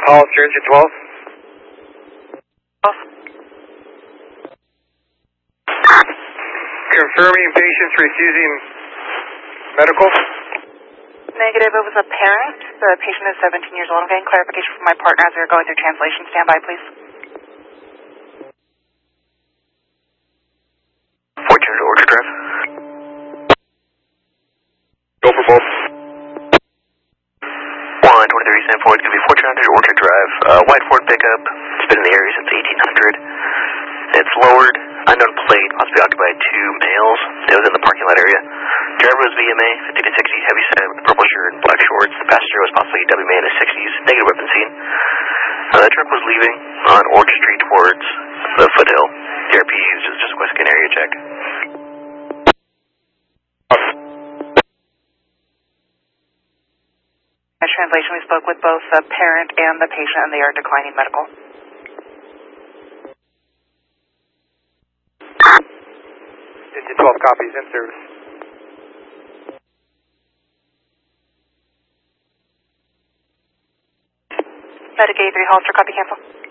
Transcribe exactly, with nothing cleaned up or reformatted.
Hollister, engine twelve. Confirming patients refusing medical. Negative, it was a parent. The patient is seventeen years old. I'm getting clarification from my partner as we are going through translation. Stand by, please. fourteen hundred Orchard Drive. Go for both. one twenty-three San Ford, it's going to be fourteen hundred Orchard Drive. Uh, white Ford pickup. It's been in the area since eighteen hundred. It's lowered. Unknown plate, possibly occupied two males. It was in the parking lot area. Driver was V M A, fifty to sixty, heavy set, with purple shirt and black shorts. The passenger was possibly W M A in his sixties. Negative weapon seen. Uh, the truck was leaving on Orchard Street towards the foothill. D R P used just a quick scan area check. In translation, we spoke with both the parent and the patient, and they are declining medical. Engine twelve copies in service. Medic eighty-three, Hollister, copy, cancel.